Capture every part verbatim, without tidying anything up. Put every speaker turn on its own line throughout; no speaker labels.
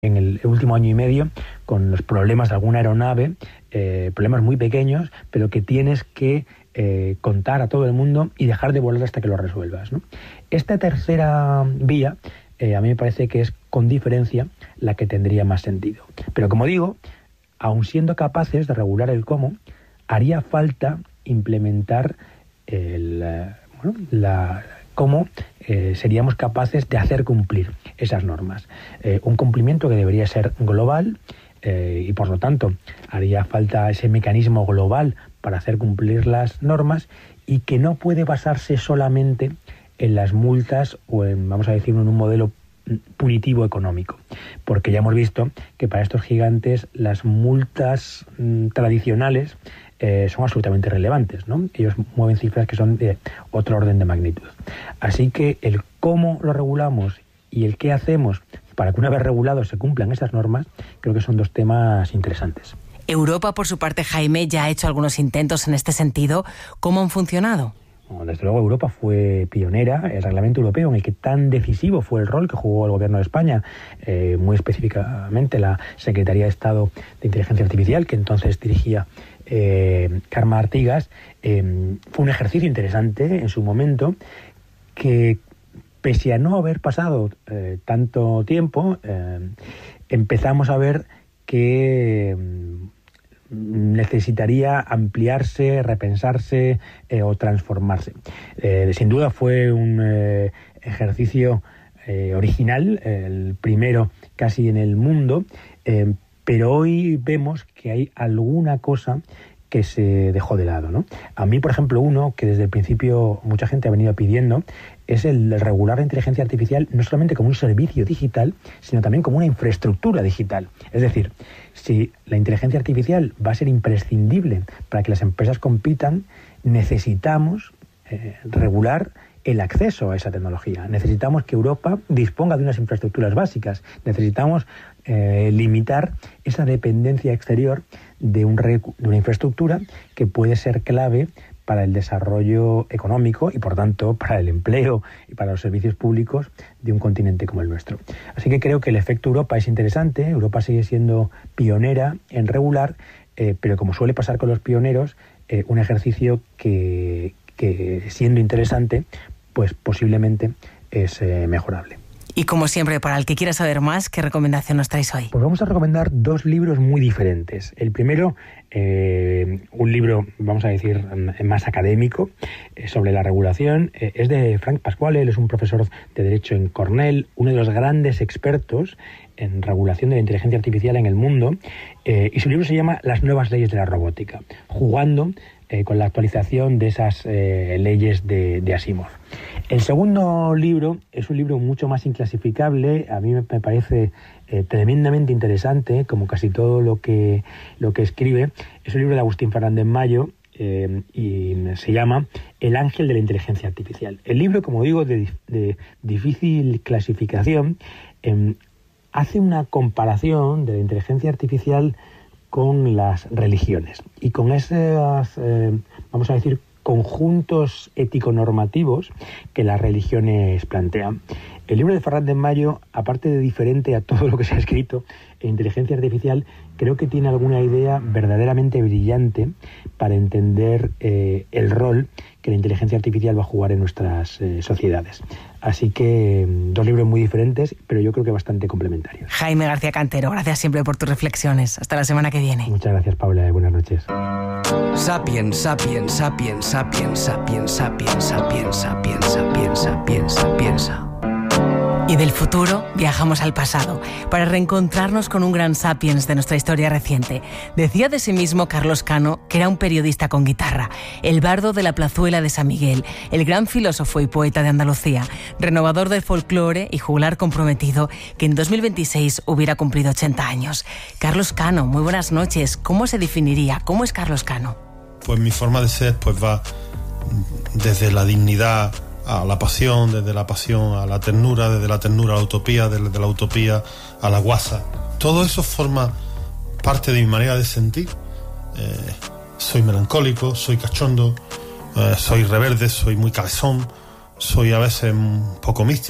en el último año y medio con los problemas de alguna aeronave, eh, problemas muy pequeños, pero que tienes que eh, contar a todo el mundo y dejar de volar hasta que lo resuelvas, ¿no? Esta tercera vía, eh, a mí me parece que es con diferencia la que tendría más sentido. Pero como digo, aun siendo capaces de regular el cómo, haría falta implementar el, bueno, la, cómo eh, seríamos capaces de hacer cumplir esas normas. Eh, un cumplimiento que debería ser global eh, y por lo tanto haría falta ese mecanismo global para hacer cumplir las normas y que no puede basarse solamente en las multas o en, vamos a decirlo, en un modelo punitivo económico, porque ya hemos visto que para estos gigantes las multas mmm, tradicionales eh, son absolutamente irrelevantes, ¿no? Ellos mueven cifras que son de otro orden de magnitud. Así que el cómo lo regulamos y el qué hacemos para que una vez regulados se cumplan esas normas, creo que son dos temas interesantes.
Europa, por su parte, Jaime, ya ha hecho algunos intentos en este sentido. ¿Cómo han funcionado?
Desde luego Europa fue pionera. El reglamento europeo, en el que tan decisivo fue el rol que jugó el gobierno de España, eh, muy específicamente la Secretaría de Estado de Inteligencia Artificial, que entonces dirigía eh, Carme Artigas, eh, fue un ejercicio interesante en su momento, que pese a no haber pasado eh, tanto tiempo, eh, empezamos a ver que necesitaría ampliarse, repensarse eh, o transformarse. Eh, sin duda fue un eh, ejercicio eh, original, el primero casi en el mundo, eh, pero hoy vemos que hay alguna cosa que se dejó de lado, ¿no? A mí, por ejemplo, uno que desde el principio mucha gente ha venido pidiendo es el de regular la inteligencia artificial no solamente como un servicio digital, sino también como una infraestructura digital. Es decir, si la inteligencia artificial va a ser imprescindible para que las empresas compitan, necesitamos eh, regular el acceso a esa tecnología. Necesitamos que Europa disponga de unas infraestructuras básicas. Necesitamos eh, limitar esa dependencia exterior de, un recu- de una infraestructura que puede ser clave para el desarrollo económico y, por tanto, para el empleo y para los servicios públicos de un continente como el nuestro. Así que creo que el efecto Europa es interesante. Europa sigue siendo pionera en regular, eh, pero como suele pasar con los pioneros, eh, un ejercicio que, que, siendo interesante, pues posiblemente es eh, mejorable.
Y como siempre, para el que quiera saber más, ¿qué recomendación nos traéis hoy?
Pues vamos a recomendar dos libros muy diferentes. El primero, eh, un libro, vamos a decir, más académico, eh, sobre la regulación. Eh, es de Frank Pasquale. Él es un profesor de Derecho en Cornell, uno de los grandes expertos en regulación de la inteligencia artificial en el mundo. Eh, y su libro se llama Las nuevas leyes de la robótica, jugando eh, con la actualización de esas eh, leyes de, de Asimov. El segundo libro es un libro mucho más inclasificable. A mí me parece eh, tremendamente interesante, como casi todo lo que, lo que escribe. Es un libro de Agustín Fernández Mayo eh, y se llama El ángel de la inteligencia artificial. El libro, como digo, de, de difícil clasificación, eh, hace una comparación de la inteligencia artificial con las religiones y con esas, eh, vamos a decir, conjuntos ético-normativos que las religiones plantean. El libro de Fernández Mayo, aparte de diferente a todo lo que se ha escrito en inteligencia artificial, creo que tiene alguna idea verdaderamente brillante para entender eh, el rol que la inteligencia artificial va a jugar en nuestras eh, sociedades. Así que dos libros muy diferentes, pero yo creo que bastante complementarios.
Jaime García Cantero, gracias siempre por tus reflexiones. Hasta la semana que viene.
Muchas gracias, Paula, y buenas noches.
Sapiens, sapiens, sapiens, sapiens, sapiens, sapiens, sapiens, sapiens, sapiens, sapiens, sapiens.
Y del futuro viajamos al pasado para reencontrarnos con un gran sapiens de nuestra historia reciente. Decía de sí mismo Carlos Cano que era un periodista con guitarra, el bardo de la plazuela de San Miguel, el gran filósofo y poeta de Andalucía, renovador del folclore y juglar comprometido que en dos mil veintiséis hubiera cumplido ochenta años. Carlos Cano, muy buenas noches. ¿Cómo se definiría? ¿Cómo es Carlos Cano?
Pues mi forma de ser pues va desde la dignidad a la pasión, desde la pasión a la ternura, desde la ternura a la utopía, desde la utopía a la guasa. Todo eso forma parte de mi manera de sentir. Eh, soy melancólico, soy cachondo, eh, soy reverde, soy muy cabezón, soy a veces un poco místico,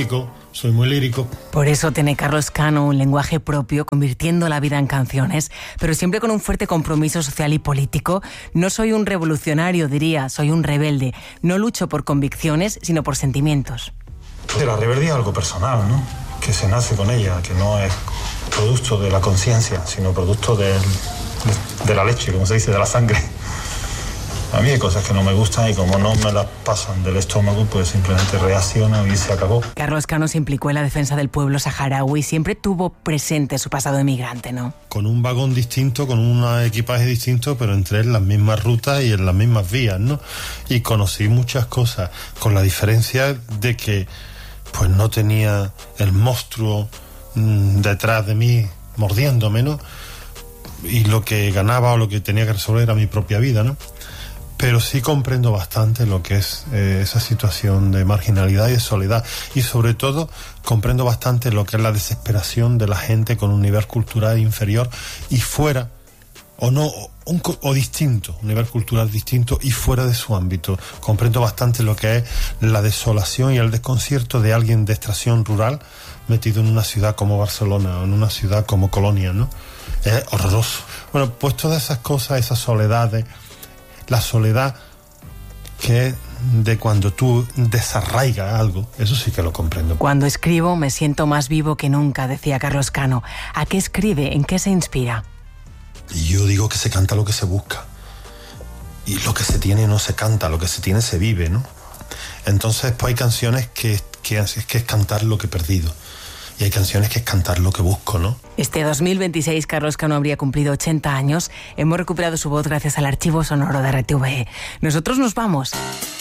soy muy lírico.
Por eso tiene Carlos Cano un lenguaje propio, convirtiendo la vida en canciones, pero siempre con un fuerte compromiso social y político. No soy un revolucionario, diría, soy un rebelde. No lucho por convicciones, sino por sentimientos.
La rebeldía es algo personal, ¿no? Que se nace con ella, que no es producto de la conciencia, sino producto de, de, de la leche, como se dice, de la sangre. A mí hay cosas que no me gustan y como no me las pasan del estómago, pues simplemente reacciono y se acabó.
Carlos Cano se implicó en la defensa del pueblo saharaui y siempre tuvo presente su pasado emigrante, ¿no?
Con un vagón distinto, con un equipaje distinto, pero entre las mismas rutas y en las mismas vías, ¿no? Y conocí muchas cosas, con la diferencia de que pues no tenía el monstruo mmm, detrás de mí mordiéndome, ¿no? Y lo que ganaba o lo que tenía que resolver era mi propia vida, ¿no? Pero sí comprendo bastante lo que es eh, esa situación de marginalidad y de soledad. Y sobre todo comprendo bastante lo que es la desesperación de la gente con un nivel cultural inferior y fuera, o no, un, o distinto, un nivel cultural distinto y fuera de su ámbito. Comprendo bastante lo que es la desolación y el desconcierto de alguien de extracción rural metido en una ciudad como Barcelona o en una ciudad como Colonia, ¿no? Es horroroso. Bueno, pues todas esas cosas, esas soledades, la soledad que es de cuando tú desarraigas algo, eso sí que lo comprendo.
Cuando escribo me siento más vivo que nunca, decía Carlos Cano. ¿A qué escribe? ¿En qué se inspira?
Y yo digo que se canta lo que se busca. Y lo que se tiene no se canta, lo que se tiene se vive, ¿no? Entonces, pues hay canciones que, que, es, que es cantar lo que he perdido. Y hay canciones que es cantar lo que busco, ¿no?
Este dos mil veintiséis Carlos Cano habría cumplido ochenta años. Hemos recuperado su voz gracias al archivo sonoro de R T V E. Nosotros nos vamos.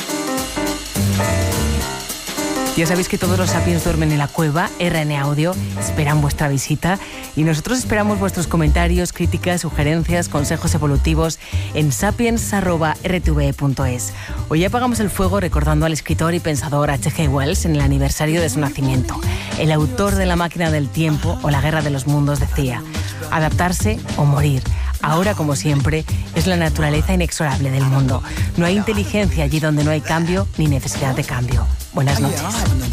Ya sabéis que todos los Sapiens duermen en la cueva. R N Audio esperan vuestra visita y nosotros esperamos vuestros comentarios, críticas, sugerencias, consejos evolutivos en sapiens arroba r t v e punto es. Hoy apagamos el fuego recordando al escritor y pensador H G Wells en el aniversario de su nacimiento. El autor de La máquina del tiempo o La guerra de los mundos decía: adaptarse o morir. Ahora, como siempre, es la naturaleza inexorable del mundo. No hay inteligencia allí donde no hay cambio ni necesidad de cambio. Buenas noches.